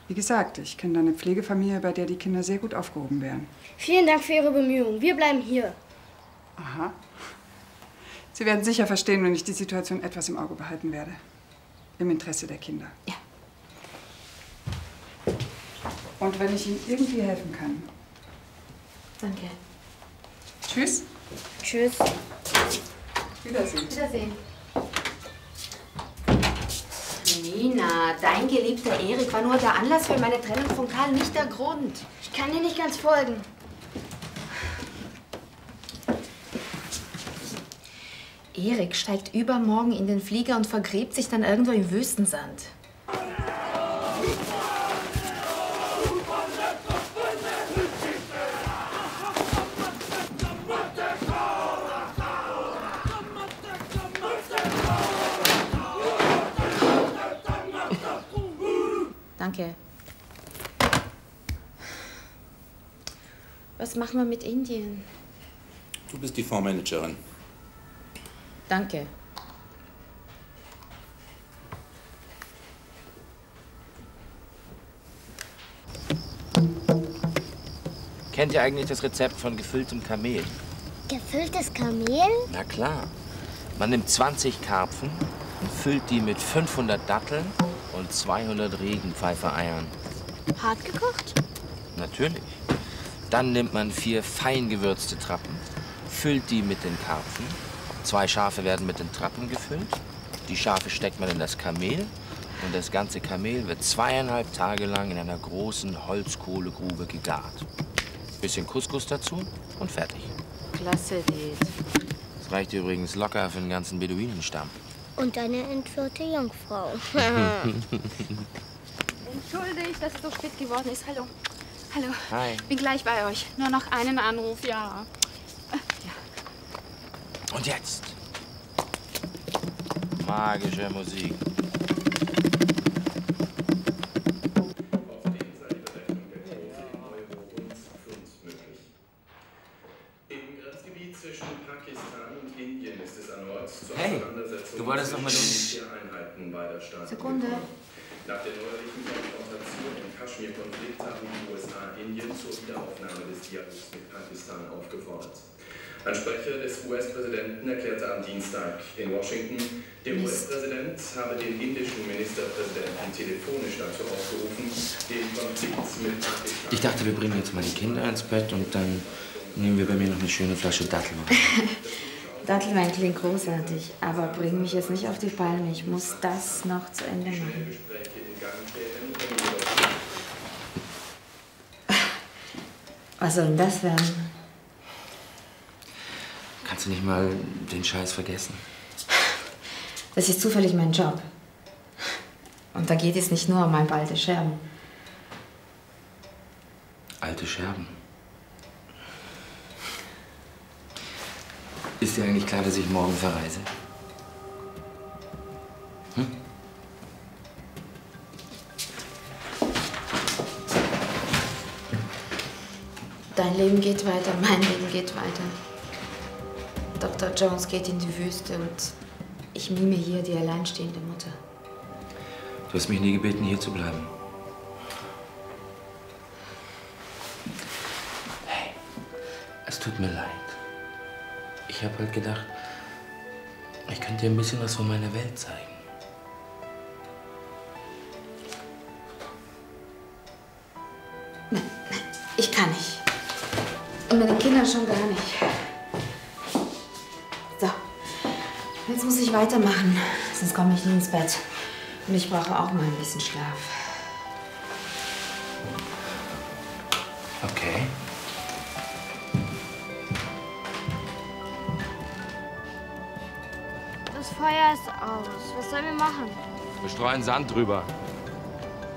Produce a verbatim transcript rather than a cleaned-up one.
Wie gesagt, ich kenne da eine Pflegefamilie, bei der die Kinder sehr gut aufgehoben wären. Vielen Dank für Ihre Bemühungen. Wir bleiben hier. Aha. Sie werden sicher verstehen, wenn ich die Situation etwas im Auge behalten werde. Im Interesse der Kinder. Ja. Und wenn ich Ihnen irgendwie helfen kann. Danke. Tschüss. Tschüss. Wiedersehen. Wiedersehen. Nina, dein geliebter Erik war nur der Anlass für meine Trennung von Karl, nicht der Grund. Ich kann dir nicht ganz folgen. Erik steigt übermorgen in den Flieger und vergräbt sich dann irgendwo im Wüstensand. Danke. Was machen wir mit Indien? Du bist die Fondsmanagerin. Danke. Kennt ihr eigentlich das Rezept von gefülltem Kamel? Gefülltes Kamel? Na klar. Man nimmt zwanzig Karpfen und füllt die mit fünfhundert Datteln und zweihundert Regenpfeifereiern. Hart gekocht? Natürlich. Dann nimmt man vier fein gewürzte Trappen, füllt die mit den Karpfen. Zwei Schafe werden mit den Trappen gefüllt. Die Schafe steckt man in das Kamel. Und das ganze Kamel wird zweieinhalb Tage lang in einer großen Holzkohlegrube gegart. Bisschen Couscous dazu und fertig. Klasse, Date. Das reicht übrigens locker für den ganzen Beduinenstamm. Und eine entführte Jungfrau. Entschuldigt, dass es so spät geworden ist. Hallo. Hallo. Hi. Bin gleich bei euch. Nur noch einen Anruf, ja. Und jetzt? Magische Musik. Hey, du wolltest doch mit uns... Sekunde. Nach der neuerlichen Konfrontation im Kaschmir-Konflikt haben die U S A Indien zur Wiederaufnahme des Dialogs mit Pakistan aufgefordert. Ein Sprecher des U S-Präsidenten erklärte am Dienstag in Washington, der U S-Präsident habe den indischen Ministerpräsidenten telefonisch dazu aufgerufen, den Konflikt mit Pakistan... Ich dachte, wir bringen jetzt mal die Kinder ins Bett und dann nehmen wir bei mir noch eine schöne Flasche Dattelwein. Dattelwein klingt großartig, aber bring mich jetzt nicht auf die Palme. Ich muss das noch zu Ende machen. Was soll denn das werden? Kannst du nicht mal den Scheiß vergessen? Das ist zufällig mein Job. Und da geht es nicht nur um ein paar alte Scherben. Alte Scherben? Ist dir eigentlich klar, dass ich morgen verreise? Hm? Dein Leben geht weiter, mein Leben geht weiter. Doktor Jones geht in die Wüste und ich mime hier die alleinstehende Mutter. Du hast mich nie gebeten, hier zu bleiben. Hey, es tut mir leid. Ich habe halt gedacht, ich könnte dir ein bisschen was von meiner Welt zeigen. Nein, nein, ich kann nicht. Und mit den Kindern schon gar nicht. So, jetzt muss ich weitermachen, sonst komme ich nie ins Bett. Und ich brauche auch mal ein bisschen Schlaf. Okay. Das Feuer ist aus. Was sollen wir machen? Wir streuen Sand drüber.